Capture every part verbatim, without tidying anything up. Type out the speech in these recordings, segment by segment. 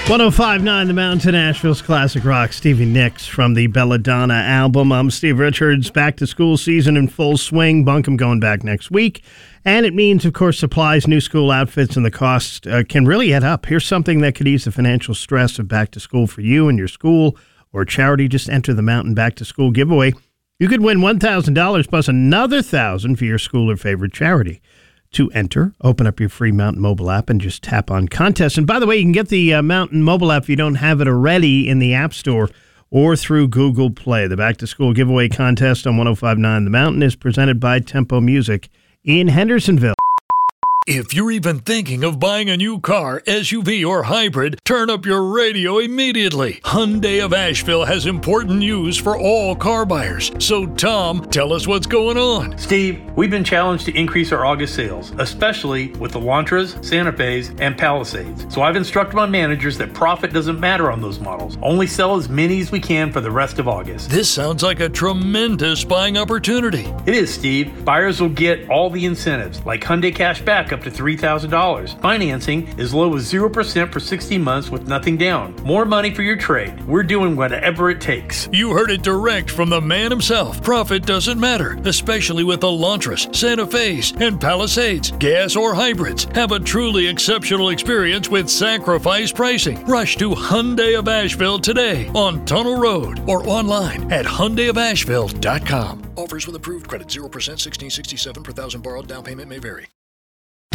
one oh five point nine The Mountain, Nashville's classic rock. Stevie Nicks from the Belladonna album. I'm Steve Richards. Back to school season in full swing. Buncombe going back next week. And it means, of course, supplies, new school outfits, and the cost uh, can really add up. Here's something that could ease the financial stress of back to school for you and your school or charity. Just enter the Mountain Back to School giveaway. You could win one thousand dollars plus another one thousand dollars for your school or favorite charity. To enter, open up your free Mountain mobile app and just tap on contest. And by the way, you can get the uh, Mountain mobile app if you don't have it already in the App Store or through Google Play. The Back to School giveaway contest on one oh five point nine The Mountain is presented by Tempo Music in Hendersonville. If you're even thinking of buying a new car, S U V, or hybrid, turn up your radio immediately. Hyundai of Asheville has important news for all car buyers. So, Tom, tell us what's going on. Steve, we've been challenged to increase our August sales, especially with the Elantras, Santa Fe's, and Palisades. So I've instructed my managers that profit doesn't matter on those models. Only sell as many as we can for the rest of August. This sounds like a tremendous buying opportunity. It is, Steve. Buyers will get all the incentives, like Hyundai Cash Back up to three thousand dollars. Financing as low as zero percent for sixty months with nothing down. More money for your trade. We're doing whatever it takes. You heard it direct from the man himself. Profit doesn't matter, especially with Elantras, Santa Fe's, and Palisades. Gas or hybrids. Have a truly exceptional experience with sacrifice pricing. Rush to Hyundai of Asheville today on Tunnel Road or online at Hyundai of Asheville dot com. Offers with approved credit zero percent, sixteen sixty-seven per thousand borrowed. Down payment may vary.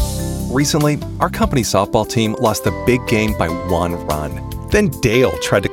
Recently, our company softball team lost the big game by one run. Then Dale tried to